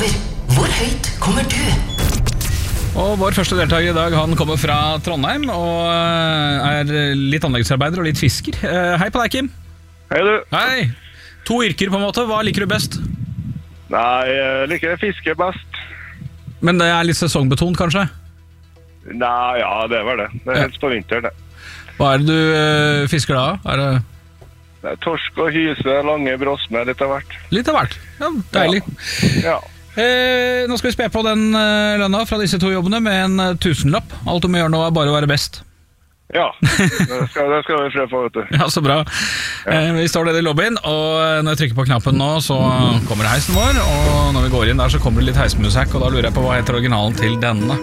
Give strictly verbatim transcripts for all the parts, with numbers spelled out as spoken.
over. Hvor høyt kommer du? Og vår første deltaker i dag, han kommer fra Trondheim og er litt anleggsarbeider og litt fisker. Hei på deg, Kim. Hei du. Hei. To yrker på en måte, hva liker du best? Nei, jeg liker fiske best. Men det er litt sesongbetont kanskje? Nei, ja, det var det. Det er Ja. helst på vinteren, det. Hva er det du øh, fisker da? Er det Det er torsk og hyse, lange brosme, litt av hvert. litt av hvert? Ja, deilig. Ja. Eh, nå skal vi spe på den øh, lønna fra disse to jobbene med en øh, tusenlapp. Alt du må gjøre nå er bare å være best. Ja, det skal, det skal vi prøve på, vet du. Ja, så bra. Eh, vi står nede i lobbyen, og når jeg trykker på knappen nå, så kommer heisen vår, og når vi går inn der, så kommer det litt heismusikk, og da lurer jeg på hva heter originalen til denne.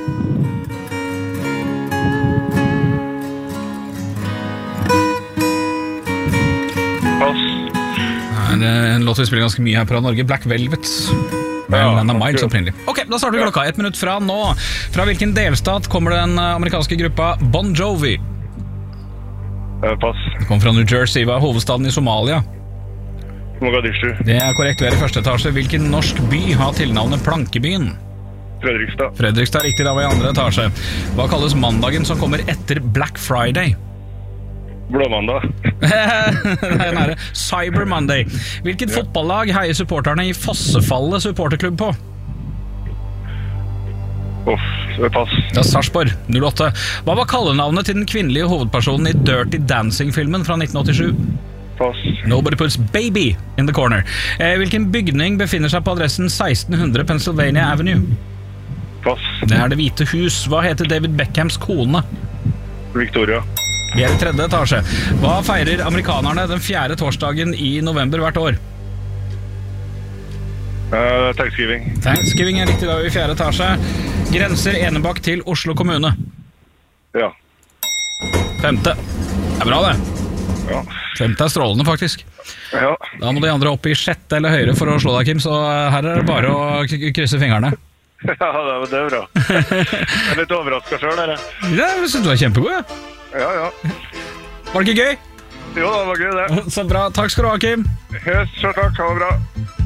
Pass. Det er en låt vi spiller ganske mye her på Norge, Black Velvet. Men Ja, den er Miles ok. opprinnelig. Ok, da starter vi klokka ett minutt fra nå. Fra hvilken delstat kommer den amerikanske gruppa Bon Jovi? Eh, Pass. Den kommer fra New Jersey, hva er hovedstaden i Somalia? Mogadishu. Det er korrekt, vi er i første etasje. Hvilken norsk by har tilnavnet Plankebyen? Fredrikstad. Fredrikstad, riktig, da var i andre etasje. Hva kalles mandagen som kommer etter Black Friday? Blåmandag. Det er nære. Cyber Monday. Hvilket fotballag heier supporterne i Fossefallet supporterklubb på? Uff, det er pass. Det er Sarpsborg, null åtte. Hva var kallenavnet til den kvinnelige hovedpersonen i Dirty Dancing-filmen fra nitten åttisju? Pass. Nobody puts baby in the corner. Eh, hvilken bygning befinner seg på adressen seksten hundre Pennsylvania Avenue? Pass. Det er Det hvite hus. Hva heter David Beckhams kone? Victoria. Vi er i tredje etasje. Hva feirer amerikanerne den fjerde torsdagen i november hvert år? Eh, Thanksgiving. Thanksgiving er riktig, da er vi i fjerde etasje. Grenser Enebakk til Oslo kommune? Ja. Femte. Det er bra det. Ja. Femte er strålende faktisk. Ja. Da må de andre opp i sjette eller høyere for å slå deg, Kim, så her er det bare å k- krysse fingrene. Ja, det, det er bra. Jeg er litt overrasket selv, dere. Ja, jeg synes du var kjempegod, ja. Ja, ja. Var det ikke gøy? Jo, det var gøy, det. Så bra, takk skal du ha, Kim. Yes, så takk, ha det bra.